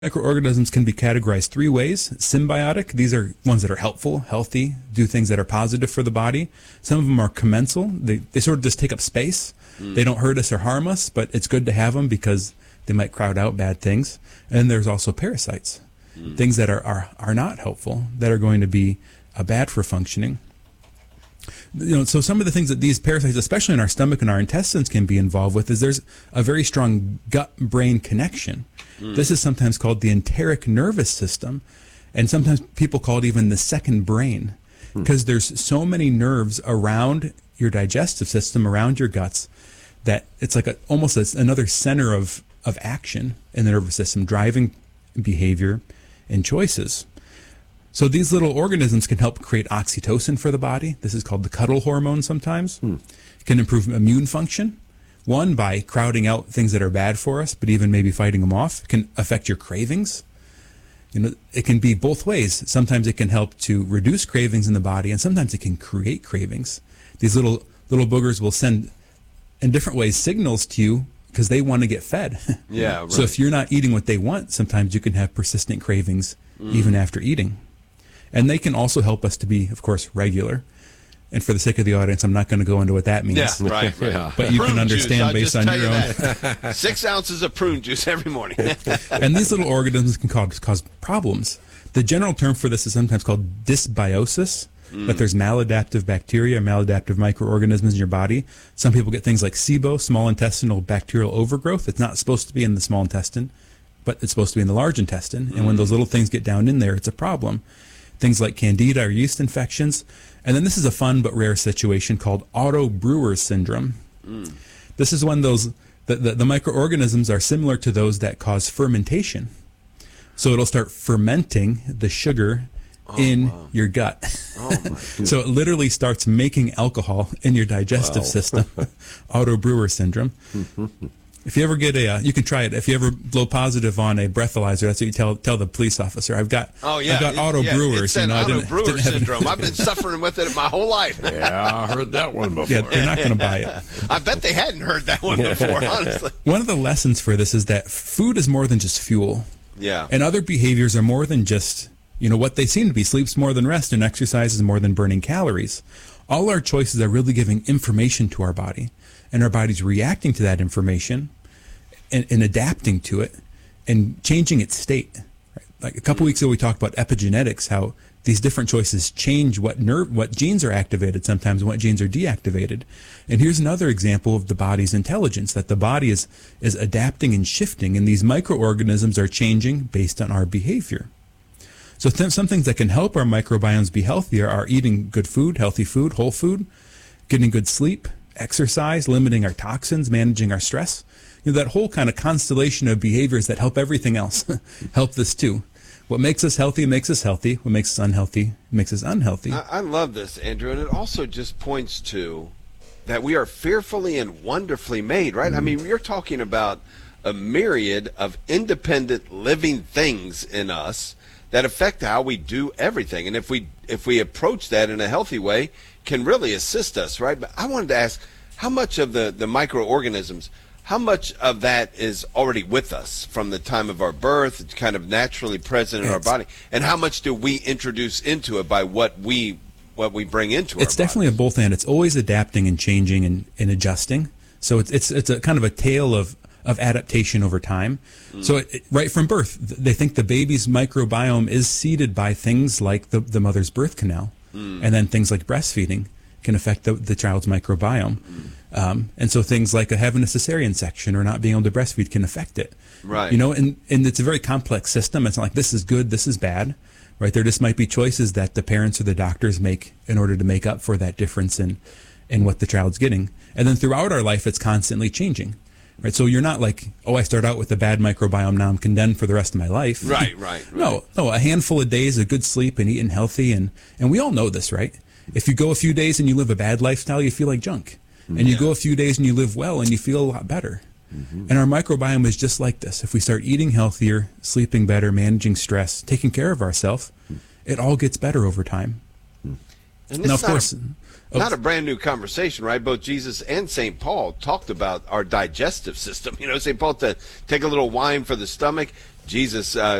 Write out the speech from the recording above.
Microorganisms can be categorized three ways. Symbiotic, these are ones that are helpful, healthy, do things that are positive for the body. Some of them are commensal. They sort of just take up space. They don't hurt us or harm us, but it's good to have them because they might crowd out bad things. And there's also parasites, things that are not helpful, that are going to be bad for functioning. So some of the things that these parasites, especially in our stomach and our intestines, can be involved with is there's a very strong gut-brain connection. This is sometimes called the enteric nervous system, and sometimes people call it even the second brain, because there's so many nerves around your digestive system, around your guts, that it's like almost another center of action in the nervous system, driving behavior and choices. So these little organisms can help create oxytocin for the body. This is called the cuddle hormone sometimes. It can improve immune function. One, by crowding out things that are bad for us, but even maybe fighting them off. It can affect your cravings. It can be both ways. Sometimes it can help to reduce cravings in the body, and sometimes it can create cravings. These little boogers will send, in different ways, signals to you because they want to get fed. Yeah, right. So if you're not eating what they want, sometimes you can have persistent cravings even after eating. And they can also help us to be, of course, regular. And for the sake of the audience, I'm not going to go into what that means. Yeah, right. Yeah. But you Prune can understand juice, based on your own. 6 ounces of prune juice every morning. And these little organisms can cause problems. The general term for this is sometimes called dysbiosis, that there's maladaptive bacteria, maladaptive microorganisms in your body. Some people get things like SIBO, small intestinal bacterial overgrowth. It's not supposed to be in the small intestine, but it's supposed to be in the large intestine. And when those little things get down in there, it's a problem. Things like candida or yeast infections. And then this is a fun but rare situation called Otto-Brewer's syndrome. This is when the microorganisms are similar to those that cause fermentation. So it'll start fermenting the sugar in your gut. So it literally starts making alcohol in your digestive system. Otto-Brewer syndrome. If you ever get you can try it. If you ever blow positive on a breathalyzer, that's what you tell the police officer. I've got Otto-Brewer's. It's Otto-Brewer syndrome. I've been suffering with it my whole life. Yeah, I heard that one before. Yeah, they're not going to buy it. I bet they hadn't heard that one before, honestly. One of the lessons for this is that food is more than just fuel. Yeah. And other behaviors are more than just, what they seem to be. Sleep's more than rest, and exercise is more than burning calories. All our choices are really giving information to our body, and our body's reacting to that information and adapting to it and changing its state. Right? Like a couple weeks ago, we talked about epigenetics, how these different choices change what genes are activated sometimes and what genes are deactivated. And here's another example of the body's intelligence, that the body is adapting and shifting, and these microorganisms are changing based on our behavior. So some things that can help our microbiomes be healthier are eating good food, healthy food, whole food, getting good sleep, exercise, limiting our toxins, managing our stress. That whole kind of constellation of behaviors that help everything else help this too. What makes us healthy makes us healthy. What makes us unhealthy makes us unhealthy. I love this, Andrew, and it also just points to that we are fearfully and wonderfully made, right? I mean, you're talking about a myriad of independent living things in us that affect how we do everything. And if we approach that in a healthy way, can really assist us, right? But I wanted to ask, how much of the microorganisms, how much of that is already with us from the time of our birth? It's kind of naturally present in our body. And how much do we introduce into it by what we bring into our It's definitely a both and. It's always adapting and changing and adjusting. So it's a kind of a tale of adaptation over time. So right from birth, they think the baby's microbiome is seeded by things like the mother's birth canal. And then things like breastfeeding can affect the child's microbiome. And so things like having a cesarean section or not being able to breastfeed can affect it. Right. And it's a very complex system. It's not like this is good, this is bad. Right? There just might be choices that the parents or the doctors make in order to make up for that difference in what the child's getting. And then throughout our life, it's constantly changing. Right, so you're not like, I start out with a bad microbiome, now I'm condemned for the rest of my life. Right. No, a handful of days of good sleep and eating healthy, and we all know this, right? If you go a few days and you live a bad lifestyle, you feel like junk. And you go a few days and you live well and you feel a lot better. And our microbiome is just like this. If we start eating healthier, sleeping better, managing stress, taking care of ourselves, it all gets better over time. And Now, it's of course, not a brand new conversation, right? Both Jesus and St. Paul talked about our digestive system. St. Paul to take a little wine for the stomach. Jesus